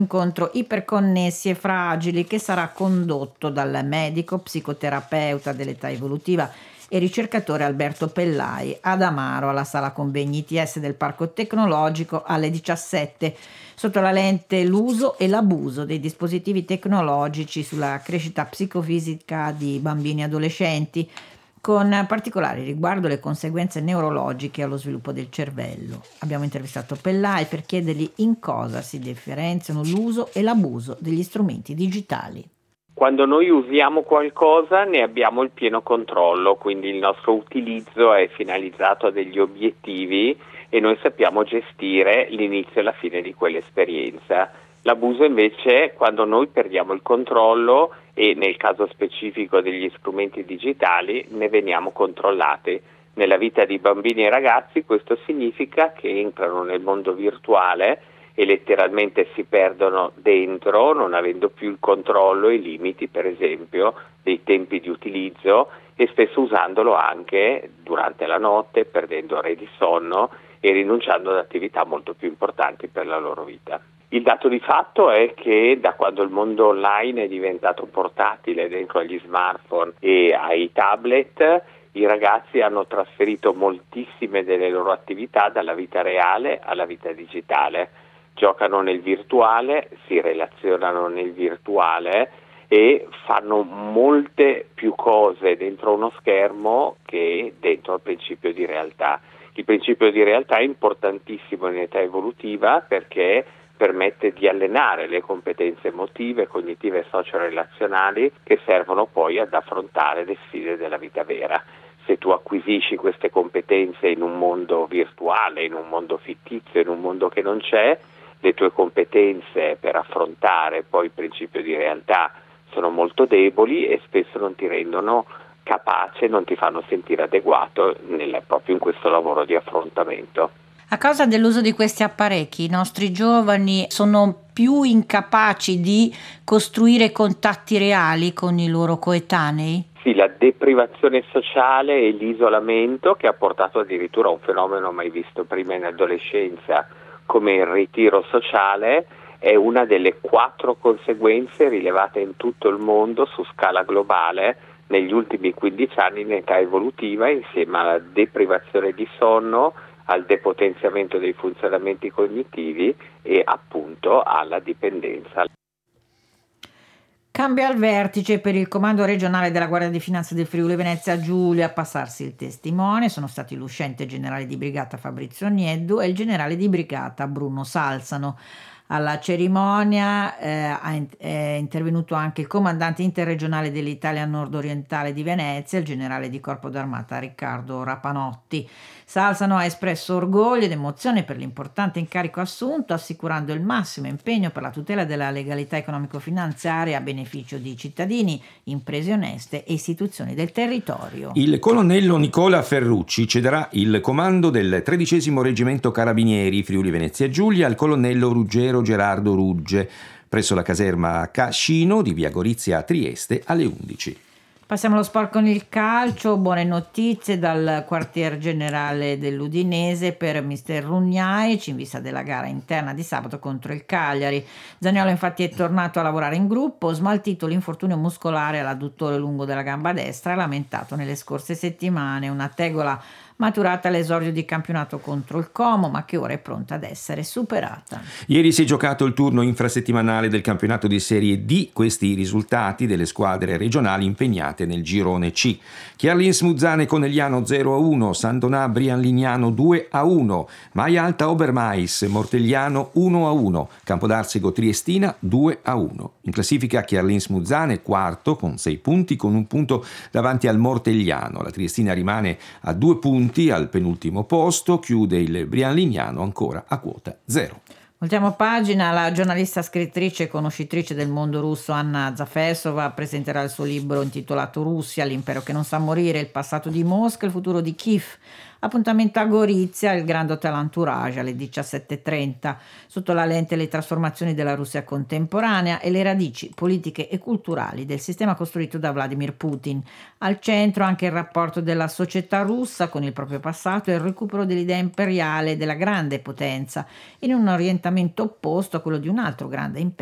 Incontro iperconnessi e fragili che sarà condotto dal medico, psicoterapeuta dell'età evolutiva e ricercatore Alberto Pellai ad Amaro alla sala convegni ITS del Parco Tecnologico alle 17 sotto la lente l'uso e l'abuso dei dispositivi tecnologici sulla crescita psicofisica di bambini e adolescenti, con particolare riguardo alle conseguenze neurologiche allo sviluppo del cervello. Abbiamo intervistato Pellai per chiedergli in cosa si differenziano l'uso e l'abuso degli strumenti digitali. Quando noi usiamo qualcosa ne abbiamo il pieno controllo, quindi il nostro utilizzo è finalizzato a degli obiettivi e noi sappiamo gestire l'inizio e la fine di quell'esperienza. L'abuso invece è quando noi perdiamo il controllo e nel caso specifico degli strumenti digitali ne veniamo controllati. Nella vita di bambini e ragazzi questo significa che entrano nel mondo virtuale e letteralmente si perdono dentro, non avendo più il controllo e i limiti, per esempio, dei tempi di utilizzo e spesso usandolo anche durante la notte, perdendo ore di sonno e rinunciando ad attività molto più importanti per la loro vita. Il dato di fatto è che da quando il mondo online è diventato portatile dentro agli smartphone e ai tablet, i ragazzi hanno trasferito moltissime delle loro attività dalla vita reale alla vita digitale. Giocano nel virtuale, si relazionano nel virtuale e fanno molte più cose dentro uno schermo che dentro il principio di realtà. Il principio di realtà è importantissimo in età evolutiva perché permette di allenare le competenze emotive, cognitive e socio-relazionali che servono poi ad affrontare le sfide della vita vera. Se tu acquisisci queste competenze in un mondo virtuale, in un mondo fittizio, in un mondo che non c'è, le tue competenze per affrontare poi il principio di realtà sono molto deboli e spesso non ti rendono capace, non ti fanno sentire adeguato proprio in questo lavoro di affrontamento. A causa dell'uso di questi apparecchi, i nostri giovani sono più incapaci di costruire contatti reali con i loro coetanei? Sì, la deprivazione sociale e l'isolamento, che ha portato addirittura a un fenomeno mai visto prima in adolescenza come il ritiro sociale, è una delle 4 conseguenze rilevate in tutto il mondo su scala globale negli ultimi 15 anni in età evolutiva, insieme alla deprivazione di sonno, al depotenziamento dei funzionamenti cognitivi e appunto alla dipendenza. Cambia al vertice per il comando regionale della Guardia di Finanza del Friuli Venezia Giulia. A passarsi il testimone sono stati l'uscente generale di brigata Fabrizio Nieddu e il generale di brigata Bruno Salzano. Alla cerimonia è intervenuto anche il comandante interregionale dell'Italia nord-orientale di Venezia, il generale di Corpo d'Armata Riccardo Rapanotti. Salzano ha espresso orgoglio ed emozione per l'importante incarico assunto, assicurando il massimo impegno per la tutela della legalità economico-finanziaria a beneficio di cittadini, imprese oneste e istituzioni del territorio. Il colonnello Nicola Ferrucci cederà il comando del 13° Reggimento Carabinieri Friuli Venezia Giulia al colonnello Ruggero Gerardo Rugge presso la caserma Cascino di via Gorizia a Trieste alle 11. Passiamo allo sport con il calcio. Buone notizie dal quartier generale dell'Udinese per mister Rugnaic in vista della gara interna di sabato contro il Cagliari. Zaniolo infatti è tornato a lavorare in gruppo, smaltito l'infortunio muscolare all'adduttore lungo della gamba destra lamentato nelle scorse settimane, una tegola maturata all'esordio di campionato contro il Como, ma che ora è pronta ad essere superata. Ieri si è giocato il turno infrasettimanale del campionato di Serie D. Questi i risultati delle squadre regionali impegnate nel girone C. Chiarlins Muzzane Conegliano 0-1, San Donà Brianlignano 2-1, Maia Alta Obermais Mortegliano 1-1, Campodarsego Triestina 2-1. In classifica Chiarlins Muzzane quarto con 6 punti, con un punto davanti al Mortegliano. La Triestina rimane a 2 punti al penultimo posto, chiude il Brianlignano ancora a quota 0. Ultima pagina, la giornalista, scrittrice e conoscitrice del mondo russo Anna Zafesova presenterà il suo libro intitolato Russia, l'impero che non sa morire, il passato di Mosca e il futuro di Kiev, Appuntamento a Gorizia, il Grand Hotel Entourage alle 17:30, sotto la lente le trasformazioni della Russia contemporanea e le radici politiche e culturali del sistema costruito da Vladimir Putin. Al centro anche il rapporto della società russa con il proprio passato e il recupero dell'idea imperiale della grande potenza, in un orientamento opposto a quello di un altro grande impero